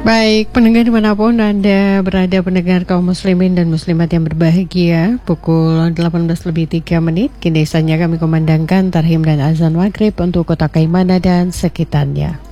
Baik, pendengar dimanapun Anda berada, pendengar kaum muslimin dan muslimat yang berbahagia, pukul 18:03, kini saatnya kami kumandangkan tarhim dan azan maghrib untuk kota Kaimana dan sekitarnya.